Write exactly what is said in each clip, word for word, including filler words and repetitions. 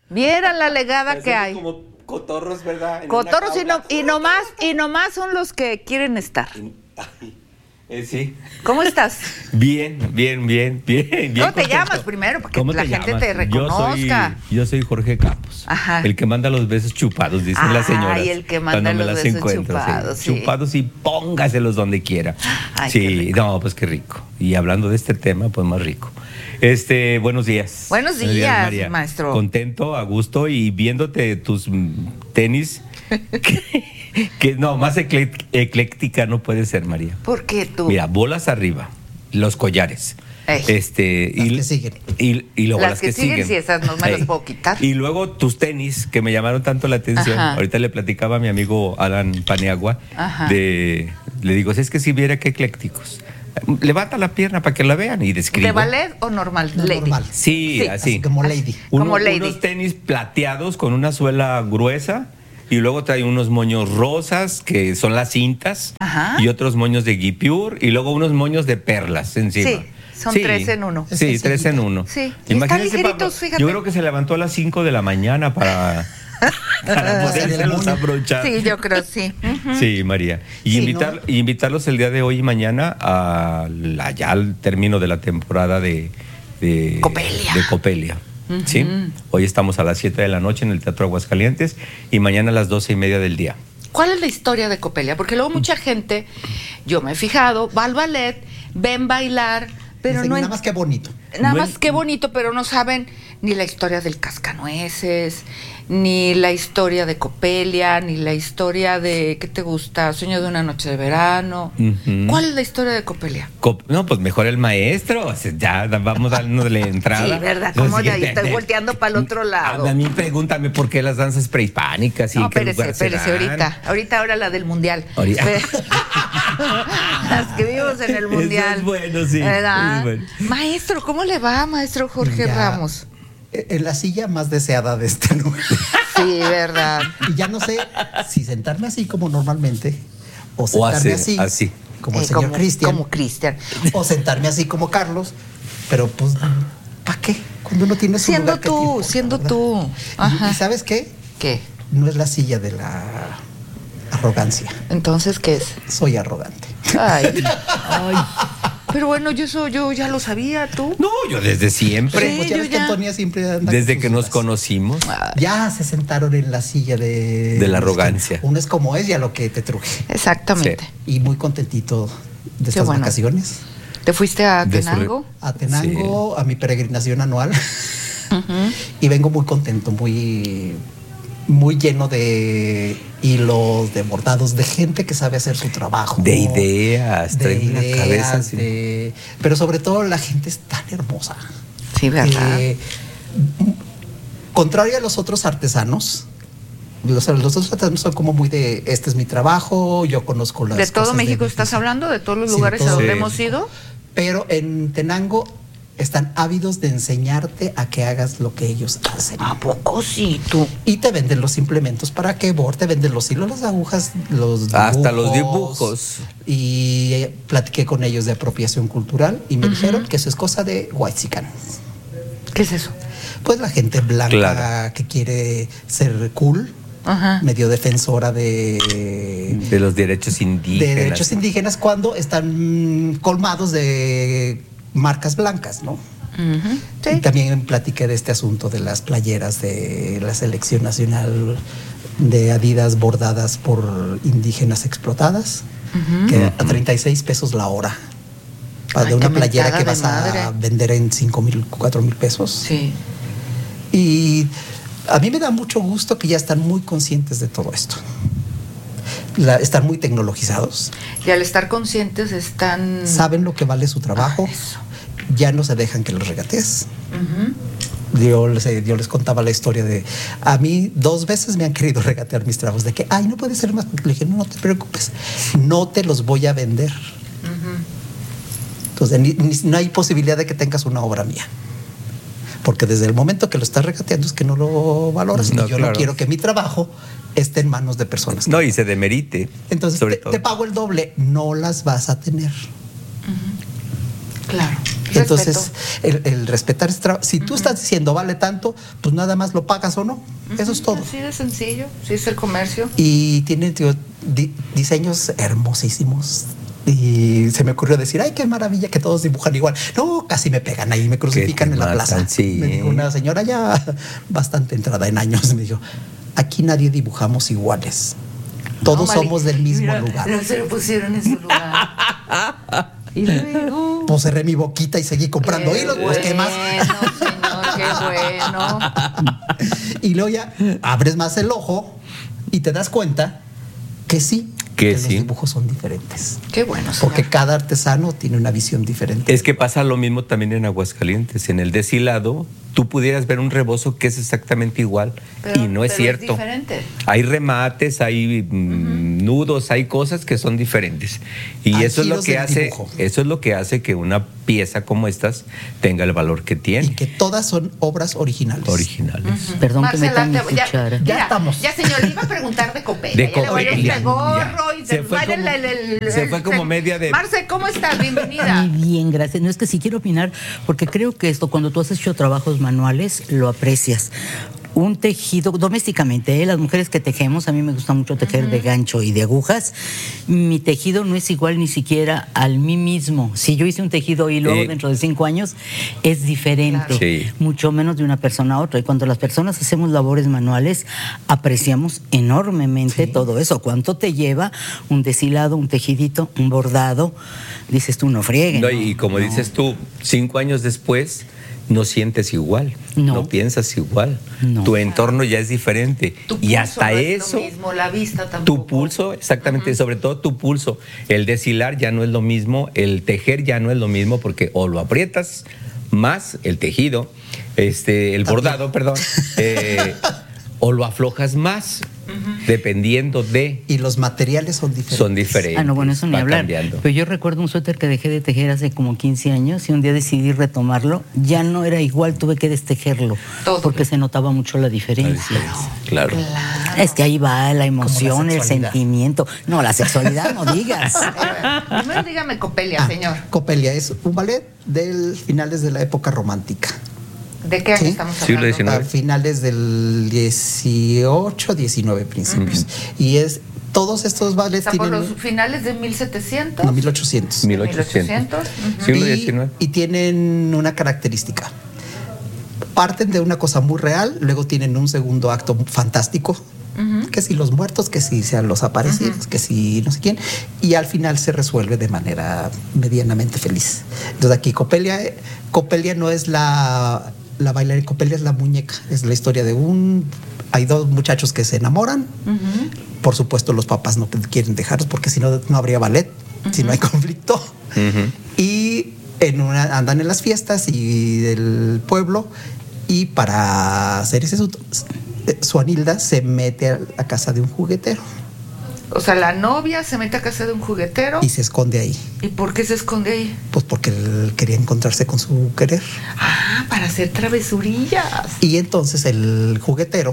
Vieran la legada que hay. Como cotorros, ¿verdad? En cotorros y, no, y nomás y nomás son los que quieren estar. Ay, eh, sí. ¿Cómo estás? Bien, bien, bien, bien. bien ¿Cómo te contento. llamas primero? Para que ¿Cómo la te gente llamas? te reconozca. Yo soy, yo soy Jorge Campos. Ajá. El que manda los besos chupados, dicen Ay, las señoras. el que manda cuando me los las besos encuentro, chupados, sí. sí. Chupados y póngaselos donde quiera. Ay, qué sí, rico. no, pues qué rico. Y hablando de este tema, pues más rico. Este, buenos días. Buenos días, María. maestro. Contento, a gusto y viéndote tus mm, tenis. que, que no, más eclec- ecléctica no puede ser, María. ¿Por qué tú? Mira, bolas arriba, los collares. Ey. Este, Las y, que siguen. Y, y luego Las las, que que, siguen, siguen. sí, esas no me las Ey. puedo quitar. Y luego tus tenis, que me llamaron tanto la atención. Ajá. Ahorita le platicaba a mi amigo Alan Paniagua. Ajá. De, le digo, si es que si viera qué eclécticos. Levanta la pierna para que la vean y describo. ¿De ballet o normal? No, Lady. normal. Sí, Sí, así. Así como lady. Uno- como lady. Unos tenis plateados con una suela gruesa y luego trae unos moños rosas que son las cintas. Ajá. Y otros moños de guipure y luego unos moños de perlas encima. Sí, son tres en uno. Es Sí, sencillita. tres en uno. Sí, y Imagínense, están ligeritos, Pablo, fíjate. yo creo que se levantó a las cinco de la mañana para, para Pues, poderse los ceremonia. abrochar. Sí, yo creo sí. Ujú. Sí, María. Y Sí, invitar, ¿no? y invitarlos el día de hoy y mañana a la- ya al término de la temporada de, de Copelia. de Copelia. ¿Sí? Hoy estamos a las siete de la noche en el Teatro Aguascalientes y mañana a las doce y media del día. ¿Cuál es la historia de Copelia? Porque luego mucha gente, yo me he fijado, va al ballet, ven bailar, pero Dicen, no... nada en- más que bonito. Nada No más en- que bonito, pero no saben ni la historia del cascanueces, ni la historia de Copelia, ni la historia de, ¿qué te gusta? Sueño de una noche de verano. Ujú. ¿Cuál es la historia de Copelia? Cop- No, pues mejor el maestro. O sea, ya da- vamos dándole entrada. Sí, ¿verdad? Pues, ¿Cómo de sí, ahí estoy volteando para el otro lado? A mí pregúntame por qué las danzas prehispánicas y No, en qué espérese, lugar se espérese, dan. ahorita. Ahorita ahora la del mundial. Ahorita. Las que vimos en el Eso mundial. es bueno, sí, ¿Verdad? es bueno. Maestro, ¿cómo le va, maestro Jorge Ya, Ramos? En la silla más deseada de este lugar. Sí, verdad. Y ya no sé si sentarme así como normalmente o O sentarme así, así, así. como el Eh, señor como, Cristian Como Cristian. o sentarme así como Carlos, pero pues ¿para qué? Cuando uno tiene su Siendo lugar, ¿qué te tú, importa, siendo verdad? tú. Y- Ajá. ¿Y sabes qué? ¿Qué? No es la silla de la arrogancia. Entonces, ¿qué es? Soy arrogante. Ay. Ay. Pero bueno, yo eso yo ya lo sabía, tú. No, yo desde siempre. Sí, Pues ya yo ves ya. que Antonia siempre anda Desde con que sus nos dudas. conocimos. Ya se sentaron en la silla de... De la arrogancia. Uno es como es y a lo que te truje. Exactamente. Sí. Y muy contentito de estas bueno. vacaciones. ¿Te fuiste a De su Tenango? A Tenango, a mi peregrinación anual. Ujú. Y vengo muy contento, muy, muy lleno de hilos, de bordados, de gente que sabe hacer su trabajo. De ideas, de trae una ideas, cabeza así. de- pero sobre todo la gente es tan hermosa. Sí, ¿verdad? que, mm, contrario a los otros artesanos, los, los otros artesanos son como muy de, este es mi trabajo, yo conozco las ¿De todo cosas México mi estás oficio". hablando? ¿De todos los Sí, de lugares a todo donde Sí. hemos ido? Pero en Tenango están ávidos de enseñarte a que hagas lo que ellos hacen. ¿A poco sí, tú? Y te venden los implementos para que bord, te venden los hilos, las agujas, los dibujos. Hasta los dibujos. Y eh, platiqué con ellos de apropiación cultural y me Ujú. dijeron que eso es cosa de whitexican. ¿Qué es eso? Pues la gente blanca Claro. que quiere ser cool, Ajá. medio defensora de, De los derechos indígenas. de derechos indígenas cuando están colmados de marcas blancas, ¿no? Ujú. Y Sí. también platiqué de este asunto de las playeras de la selección nacional de Adidas bordadas por indígenas explotadas, Ujú. que a treinta y seis pesos la hora. Para Ay, de una qué playera mentada que de vas a madre. vender en cinco mil, cuatro mil pesos. Sí. Y a mí me da mucho gusto que ya están muy conscientes de todo esto. La- están muy tecnologizados, Y al estar conscientes están... saben lo que vale su trabajo, Ah, eso. ya no se dejan que los regatees. Ujú. Yo les, yo les contaba la historia de, a mí dos veces me han querido regatear mis trabajos, de que, ay, no puede ser más. Le dije, no, no te preocupes, no te los voy a vender. Ujú. Entonces, ni- ni- no hay posibilidad de que tengas una obra mía. Porque desde el momento que lo estás regateando es que no lo valoras. No, y yo claro. no quiero que mi trabajo esté en manos de personas. que- No, y se demerite. Entonces, sobre te, todo. te pago el doble, no las vas a tener. Claro. Entonces, el, el respetar ese trabajo. Si uh-huh. tú estás diciendo vale tanto, pues nada más lo pagas o no. Uh-huh. Eso es todo. Así de sencillo. Sí, es el comercio. Y tiene tío, di, diseños hermosísimos. Y se me ocurrió decir, ay, qué maravilla que todos dibujan igual. No, casi me pegan ahí, me crucifican en la matan, plaza. Sí. Me dijo una señora ya bastante entrada en años, me dijo, aquí nadie dibujamos iguales. Todos no, somos del mismo mira, lugar. No se lo pusieron en su lugar. Y luego... Pues cerré mi boquita y seguí comprando qué hilos, bueno, pues qué más. Señor, qué bueno. Y luego ya abres más el ojo y te das cuenta que sí, que, que sí. los dibujos son diferentes. Qué bueno, señor. Porque cada artesano tiene una visión diferente. Es que pasa lo mismo también en Aguascalientes. En el deshilado, tú pudieras ver un rebozo que es exactamente igual, pero, y no es cierto. Es diferente. Hay remates, hay uh-huh. mm, nudos, hay cosas que son diferentes. Y hay eso es lo que hace, dibujo. Eso es lo que hace que una pieza como estas tenga el valor que tiene. Y que todas son obras originales. Originales. Uh-huh. Perdón Marcela, que me ya, ya, ya mira, estamos. Ya, señor, le iba a preguntar de Copelia. De Copelia. Gorro y se, fue como, el, el, el, se fue como media de... Marce, ¿cómo estás? Bienvenida. Muy bien, gracias. No, es que sí quiero opinar, porque creo que esto, cuando tú has hecho trabajos manuales, lo aprecias. Un tejido, domésticamente, ¿eh? Las mujeres que tejemos, a mí me gusta mucho tejer uh-huh. de gancho y de agujas. Mi tejido no es igual ni siquiera al mí mismo. Si yo hice un tejido y luego eh. dentro de cinco años, es diferente. Claro. Sí. Mucho menos de una persona a otra. Y cuando las personas hacemos labores manuales, apreciamos enormemente sí. todo eso. ¿Cuánto te lleva un deshilado, un tejidito, un bordado? Dices tú, no frieguen. No, y como no. dices tú, cinco años después... no sientes igual, no, no piensas igual, no. tu entorno ya es diferente y hasta no eso, es lo mismo, la vista tampoco. Tu pulso, exactamente, uh-huh. sobre todo tu pulso, el deshilar ya no es lo mismo, el tejer ya no es lo mismo porque o lo aprietas más el tejido, este, el bordado, perdón, eh, o lo aflojas más. Uh-huh. Dependiendo de... Y los materiales son diferentes. Son diferentes. Ah, no, bueno, eso ni hablar. Cambiando. Pero yo recuerdo un suéter que dejé de tejer hace como quince años y un día decidí retomarlo. Ya no era igual, tuve que destejerlo. Todo. Porque se notaba mucho la diferencia. La diferencia. Claro. claro. Es que ahí va la emoción, la el sentimiento. No, la sexualidad, no digas. Primero dígame Copelia, ah, señor. Copelia es un ballet del finales de la época romántica. ¿De qué año ¿Sí? estamos hablando? diecinueve. A finales del dieciocho, diecinueve principios. Uh-huh. Y es todos estos ballets o sea, tienen... por los finales de mil setecientos. No, mil ochocientos. mil ochocientos. Uh-huh. Siglo diecinueve. Y, y tienen una característica. Parten de una cosa muy real, luego tienen un segundo acto fantástico. Uh-huh. Que si los muertos, que si sean los aparecidos, uh-huh. que si no sé quién, y al final se resuelve de manera medianamente feliz. Entonces aquí Copelia, Copelia no es la, la bailarina, Copelia es la muñeca, es la historia de un, hay dos muchachos que se enamoran, uh-huh. por supuesto los papás no quieren dejarlos porque si no, no habría ballet, uh-huh. si no hay conflicto, uh-huh. y en una, andan en las fiestas y del pueblo, y para hacer ese asunto, Suanilda se mete a la casa de un juguetero. O sea, la novia se mete a casa de un juguetero. Y se esconde ahí. ¿Y por qué se esconde ahí? Pues porque él quería encontrarse con su querer. Ah, para hacer travesurillas. Y entonces el juguetero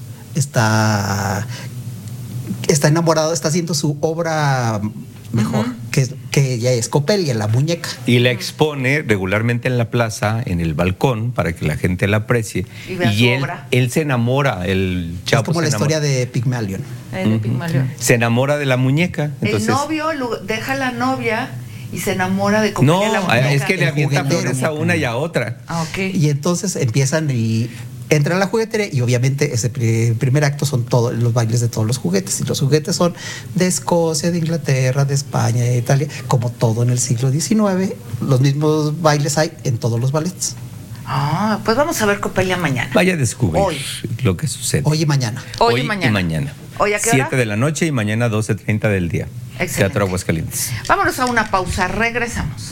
está, está enamorado, está haciendo su obra mejor, uh-huh. que, que ella es Copelia, la muñeca. Y la expone regularmente en la plaza, en el balcón, para que la gente la aprecie. Y, vea y su él, obra. él se enamora, el chavo. Es como la enamora. historia de Pigmalión. Eh, de uh-huh. Pigmalión. Se enamora de la muñeca. Entonces, el novio lo, deja a la novia y se enamora de Copelia, no, la muñeca. es que le avienta juguetero. flores a una y a otra. Ah, ok. Y entonces empiezan y... Entra a la juguetería y obviamente ese primer acto son todos los bailes de todos los juguetes. Y los juguetes son de Escocia, de Inglaterra, de España, de Italia. Como todo en el siglo diecinueve, los mismos bailes hay en todos los ballets. Ah, pues vamos a ver Copelia mañana. Vaya a descubrir Hoy. lo que sucede. Hoy y mañana. Hoy, Hoy y mañana. Y mañana. ¿Hoy a qué hora? siete de la noche y mañana doce treinta del día. Excelente. Teatro Aguascalientes. Vámonos a una pausa, regresamos.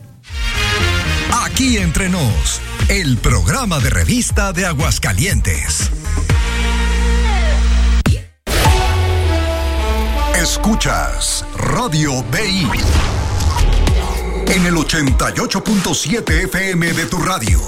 Aquí entre nos, el programa de revista de Aguascalientes. Escuchas Radio B I en el ochenta y ocho punto siete F M de tu radio.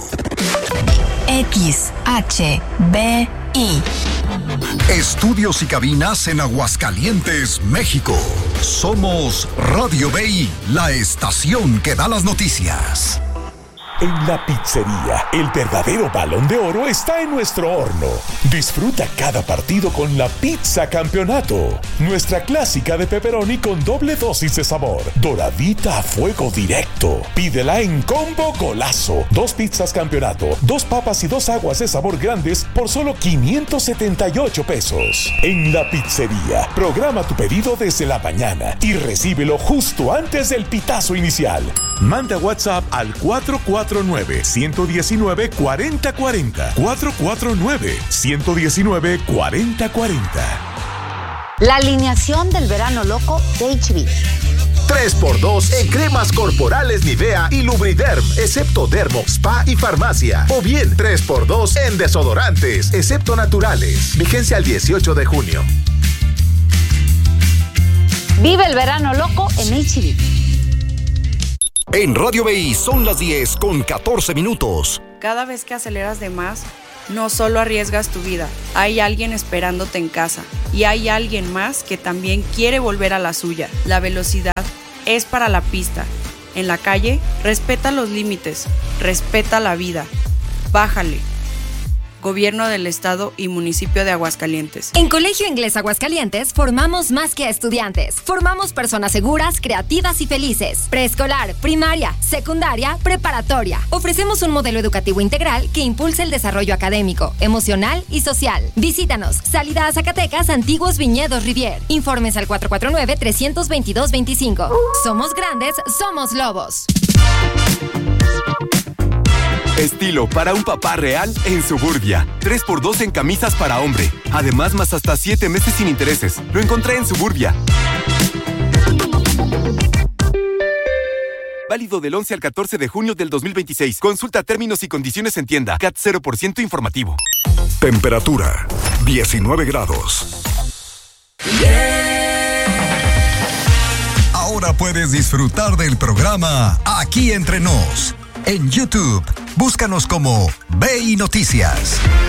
X H B I. Estudios y cabinas en Aguascalientes, México. Somos Radio B I, la estación que da las noticias. En la pizzería, el verdadero Balón de Oro está en nuestro horno. Disfruta cada partido con la pizza campeonato. Nuestra clásica de pepperoni con doble dosis de sabor. Doradita a fuego directo. Pídela en Combo Golazo. Dos pizzas campeonato, dos papas y dos aguas de sabor grandes por solo quinientos setenta y ocho pesos. En la pizzería, programa tu pedido desde la mañana y recíbelo justo antes del pitazo inicial. Manda WhatsApp al cuatro cuatro nueve, uno uno nueve, cuatro cero cuatro cero. cuatro cuatro nueve, uno uno nueve, cuatro cero cuatro cero. La alineación del verano loco de H B. tres por dos en cremas corporales Nivea y Lubriderm, excepto Dermo, Spa y Farmacia. O bien tres por dos en desodorantes, excepto naturales. Vigencia el dieciocho de junio. Vive el verano loco en H B. En Radio B I son las diez con catorce minutos. Cada vez que aceleras de más, no solo arriesgas tu vida, hay alguien esperándote en casa y hay alguien más que también quiere volver a la suya. La velocidad es para la pista. En la calle, respeta los límites, respeta la vida. Bájale. Gobierno del Estado y Municipio de Aguascalientes. En Colegio Inglés Aguascalientes formamos más que a estudiantes. Formamos personas seguras, creativas y felices. Preescolar, primaria, secundaria, preparatoria. Ofrecemos un modelo educativo integral que impulsa el desarrollo académico, emocional y social. Visítanos. Salida a Zacatecas, Antiguos Viñedos Rivier. Informes al cuatro cuatro nueve, tres dos dos, dos cinco. Somos grandes, somos lobos. Estilo para un papá real en Suburbia. tres por dos en camisas para hombre. Además, más hasta siete meses sin intereses. Lo encontré en Suburbia. Válido del once al catorce de junio del dos mil veintiséis. Consulta términos y condiciones en tienda. C A T cero por ciento informativo. Temperatura diecinueve grados. Ahora puedes disfrutar del programa Aquí Entre Nos. En YouTube, búscanos como B I Noticias.